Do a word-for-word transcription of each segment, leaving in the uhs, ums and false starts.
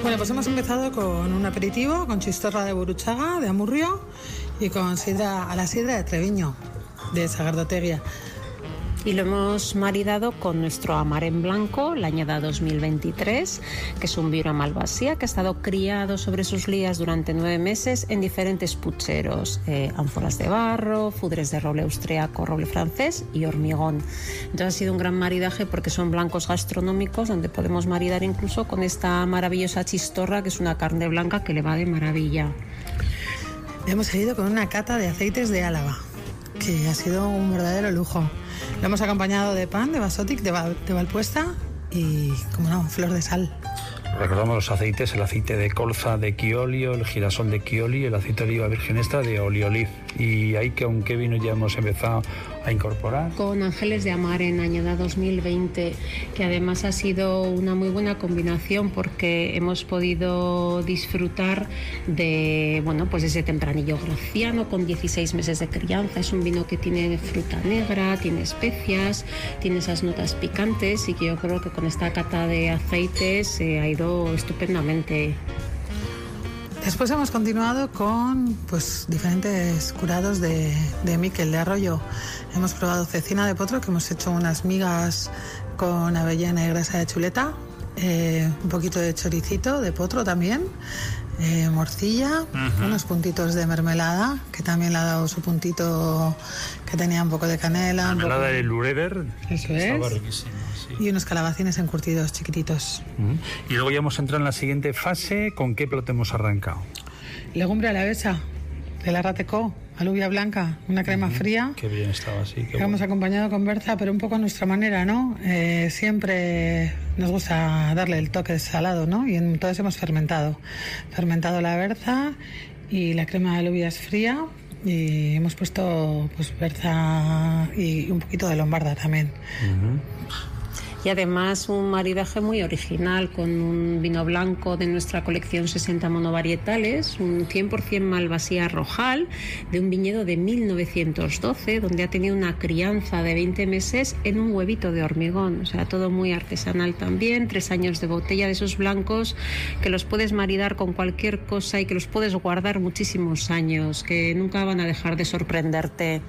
Bueno, pues hemos empezado con un aperitivo, con chistorra de Buruchaga, de Amurrio, y con sidra, a la sidra de Treviño, de Sagardotegia. Y lo hemos maridado con nuestro Amar en Blanco, la añada dos mil veintitrés, que es un vino malvasía que ha estado criado sobre sus lías durante nueve meses en diferentes pucheros, eh, ánforas de barro, fudres de roble austriaco, roble francés y hormigón. Entonces ha sido un gran maridaje porque son blancos gastronómicos donde podemos maridar incluso con esta maravillosa chistorra, que es una carne blanca que le va de maravilla. Hemos seguido con una cata de aceites de Álava, que ha sido un verdadero lujo. Lo hemos acompañado de pan, de basotic, de, val, de Valpuesta y, como no, flor de sal. Recordamos los aceites, el aceite de colza de Quiolio, el girasol de Quioli, el aceite de oliva virgen extra de Olioliv. Y ahí, que aunque vino ya hemos empezado a incorporar. Con Ángeles de Amar en añada dos mil veinte, que además ha sido una muy buena combinación porque hemos podido disfrutar de, bueno, pues ese tempranillo graciano con dieciséis meses de crianza. Es un vino que tiene fruta negra, tiene especias, tiene esas notas picantes, y que yo creo que con esta cata de aceites se ha ido estupendamente. Después hemos continuado con pues diferentes curados de, de Miquel de Arroyo. Hemos probado cecina de potro, que hemos hecho unas migas con avellana y grasa de chuleta, eh, un poquito de choricito de potro también, eh, morcilla, uh-huh. unos puntitos de mermelada, que también le ha dado su puntito, que tenía un poco de canela. Mermelada de de Lurever. Eso es. Estaba riquísimo. Sí. Y unos calabacines encurtidos chiquititos. Uh-huh. Y luego ya hemos entrado en la siguiente fase. ¿Con qué plato hemos arrancado? Legumbre alavesa, de la Ratecó, alubia blanca, una crema uh-huh. fría. Qué bien estaba, sí. Qué que bueno. Hemos acompañado con berza, pero un poco a nuestra manera, ¿no? Eh, siempre nos gusta darle el toque de salado, ¿no? Y entonces hemos fermentado. Fermentado la berza y la crema de alubias fría. Y hemos puesto pues berza y un poquito de lombarda también. Uh-huh. Y además un maridaje muy original con un vino blanco de nuestra colección sesenta monovarietales, un cien por ciento malvasía rojal de un viñedo de mil novecientos doce, donde ha tenido una crianza de veinte meses en un huevito de hormigón. O sea, todo muy artesanal también, tres años de botella de esos blancos que los puedes maridar con cualquier cosa y que los puedes guardar muchísimos años, que nunca van a dejar de sorprenderte.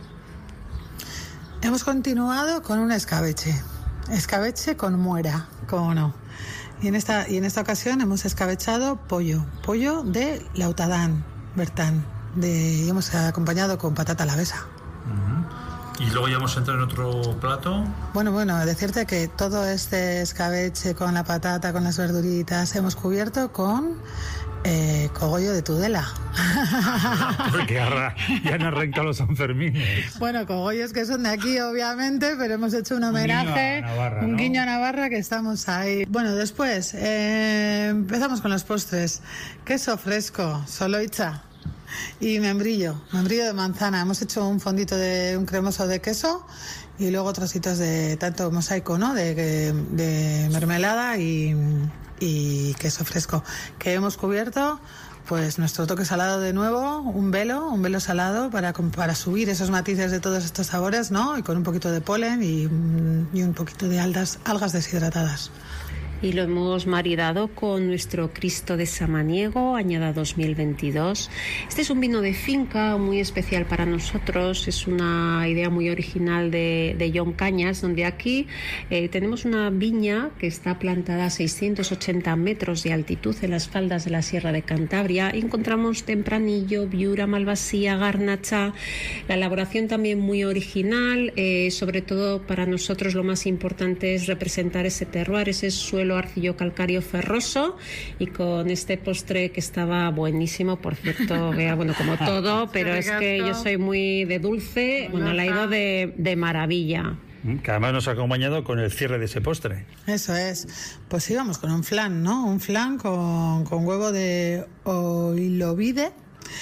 Hemos continuado con un escabeche. Escabeche con muera, cómo no. Y en esta, y en esta ocasión hemos escabechado pollo, pollo de Lautadán, Bertán, de, y hemos acompañado con patata alavesa. Uh-huh. Y luego ya hemos entrado en otro plato. Bueno, bueno, decirte que todo este escabeche con la patata, con las verduritas, hemos cubierto con eh, cogollo de Tudela. Porque ya han arrancado los Sanfermines. Bueno, cogollos que son de aquí, obviamente, pero hemos hecho un homenaje, un guiño a Navarra, un ¿no? guiño a Navarra, que estamos ahí. Bueno, después eh, empezamos con los postres. Queso fresco, soloicha y membrillo, membrillo de manzana. Hemos hecho un fondito de un cremoso de queso y luego trocitos de tanto mosaico, ¿no? De, de, de mermelada y, y queso fresco, que hemos cubierto. Pues nuestro toque salado de nuevo, un velo, un velo salado para, para subir esos matices de todos estos sabores, ¿no? Y con un poquito de polen y, y un poquito de algas, algas deshidratadas. Y lo hemos maridado con nuestro Cristo de Samaniego, añada dos mil veintidós. Este es un vino de finca muy especial para nosotros, es una idea muy original de, de John Cañas, donde aquí eh, tenemos una viña que está plantada a seiscientos ochenta metros de altitud en las faldas de la Sierra de Cantabria. Y encontramos tempranillo, viura, malvasía, garnacha. La elaboración también muy original, eh, sobre todo para nosotros lo más importante es representar ese terroir, ese suelo arcillo calcáreo ferroso, y con este postre que estaba buenísimo, por cierto, vea, bueno, como todo, pero es que yo soy muy de dulce, bueno, la he ido de, de maravilla. Que además nos ha acompañado con el cierre de ese postre. Eso es. Pues íbamos con un flan, ¿no? Un flan con, con huevo de oilovide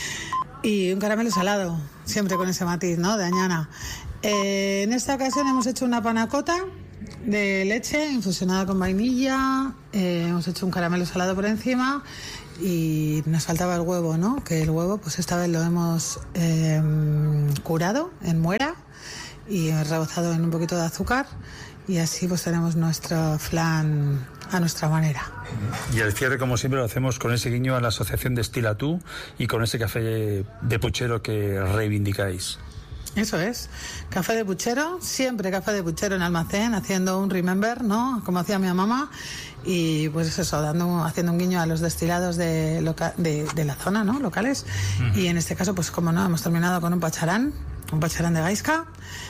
y un caramelo salado, siempre con ese matiz, ¿no? De añana. Eh, en esta ocasión hemos hecho una panacota de leche infusionada con vainilla, eh, hemos hecho un caramelo salado por encima y nos faltaba el huevo, ¿no? Que el huevo, pues esta vez lo hemos eh, curado en muera y rebozado en un poquito de azúcar, y así pues tenemos nuestro flan a nuestra manera. Y el cierre, como siempre, lo hacemos con ese guiño a la asociación Destila Tú y con ese café de puchero que reivindicáis. Eso es, café de puchero, siempre café de puchero en almacén, haciendo un remember, ¿no? Como hacía mi mamá, y pues eso, dando, haciendo un guiño a los destilados de, loca, de, de la zona, ¿no? Locales. Uh-huh. Y en este caso, pues como no, hemos terminado con un pacharán, un pacharán de Gaisca.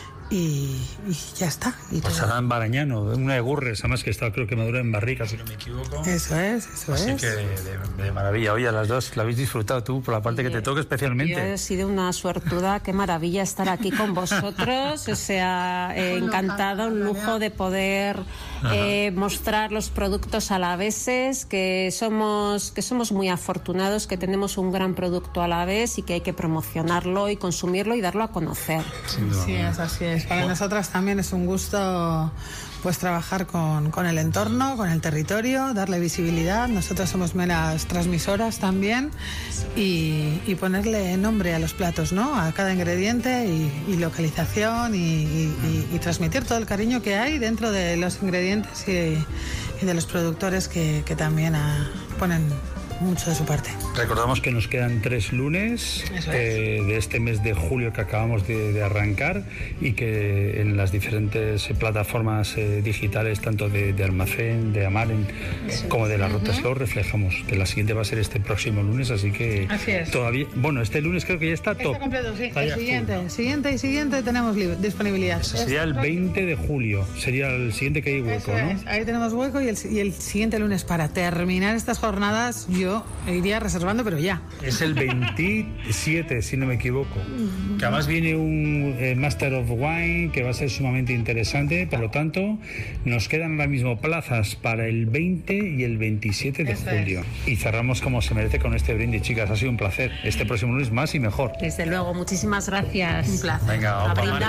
Y, y ya está. Y Pacharán barañano, una de Gurres, además que está, creo que madura en barrica, si no me equivoco. Eso es, eso Así es. Así que de, de, de maravilla. Oye, a las dos la habéis disfrutado tú, por la parte que te toca especialmente. Yo he sido una suertuda, qué maravilla estar aquí con vosotros. O sea, eh, encantado, un lujo de poder eh, mostrar los productos alaveses, que somos, que somos muy afortunados, que tenemos un gran producto alavés y que hay que promocionarlo y consumirlo y darlo a conocer. Sí, es así es. Para bueno. nosotras también es un gusto pues trabajar con, con el entorno, con el territorio, darle visibilidad. Nosotras somos meras transmisoras también y, y ponerle nombre a los platos, ¿no? A cada ingrediente y, y localización y, y, y transmitir todo el cariño que hay dentro de los ingredientes y, y de los productores que, que también a, ponen mucho de su parte. Recordamos que nos quedan tres lunes eh, de este mes de julio que acabamos de, de arrancar y que en las diferentes plataformas eh, digitales, tanto de, de Almacén, de Amaren, como de la Ruta Slow, reflejamos que la siguiente va a ser este próximo lunes, así que así es. Todavía, bueno, este lunes creo que ya está top. Está completo, sí. El siguiente, el siguiente y siguiente tenemos disponibilidad. Ese sería el veinte de julio, sería el siguiente que hay hueco, Eso ¿no? Es. Ahí tenemos hueco y el, y el siguiente lunes para terminar estas jornadas yo iría reservando, pero ya. Es el veintisiete, si no me equivoco. Que además viene un eh, Master of Wine que va a ser sumamente interesante. Por lo tanto, nos quedan ahora mismo plazas para el veinte y el veintisiete de Eso julio. Es. Y cerramos como se merece con este brindis, chicas. Ha sido un placer. Este próximo lunes más y mejor. Desde luego, muchísimas gracias. Un placer. Venga,